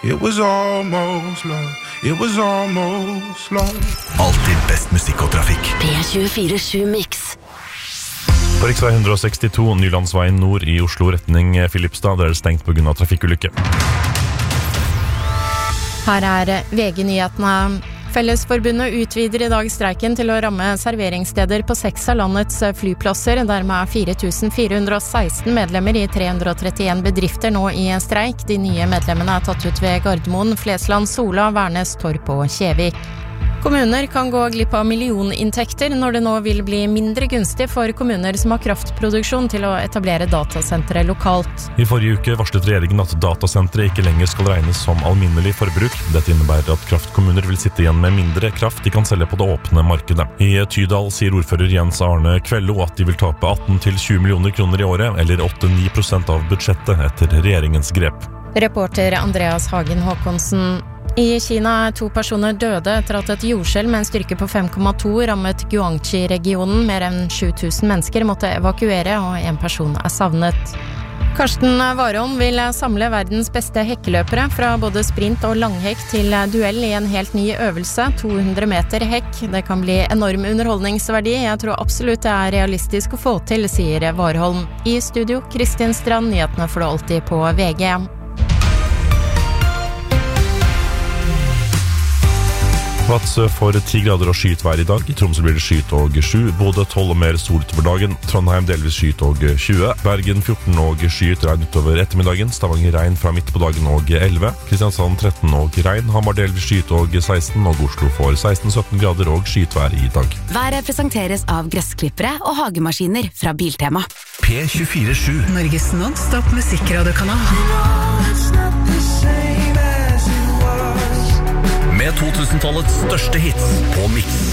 It was almost love. It was almost love. Alltid best musikk og trafikk. P24/7 Mix. På riksvei 162 Nylandsveien nord i Oslo retning Filipstad, der det stengt på grunn av trafikkulykke. Her VG-nyhetene. Fellesforbundet utvider I dag streiken til å ramme serveringssteder på 6 av landets flyplasser. Dermed 4416 medlemmer I 331 bedrifter nå I streik. De nye medlemmene tatt ut ved Gardermoen, Flesland, Sola, Værnes, Torp og Kjevik. Kommuner kan gå glipp av millioninntekter når det nå vil bli mindre gunstig for kommuner som har kraftproduksjon til å etablere datasentre lokalt. I forrige uke varslet regjeringen at datasentre ikke lenger skal regnes som alminnelig forbruk. Dette innebærer at kraftkommuner vil sitte igjen med mindre kraft de kan selge på det åpne markedet. I Tydal sier ordfører Jens Arne Kvello at de vil tape 18-20 millioner kroner I året, eller 8-9% av budsjettet etter regjeringens grep. Reporter Andreas Hagen Håkonsen. I Kina 2 personer døde etter at et jordskjelv med en styrke på 5,2 rammet Guangxi-regionen. Mer enn 7000 mennesker måtte evakuere, og en person savnet. Karsten Warholm vil samle verdens beste hekkeløpere fra både sprint og langhekk til duell I en helt ny øvelse, 200 meter hekk. Det kan bli enorm underholdningsverdi. Jeg tror absolutt det realistisk å få til, sier Warholm. I studio, Kristin Strand, nyhetene får du alltid på VG. Vadsø får 10 grader og skyet vær I dag. I Tromsø blir det skyet og 7. Bodø 12 og mer sol utover dagen. Trondheim delvis skyet og 20. Bergen 14 og skyet regn utover ettermiddagen. Stavanger regn fra midt på dagen og 11. Kristiansand 13 og regn. Hamar delvis skyet og 16. Og Oslo får 16-17 grader og skyet vær I dag. Været presenteres av gressklippere og hagemaskiner fra Biltema. P24/7. Norges non-stop musikkradiokanal. Med 2000-tallets største hits på Mix.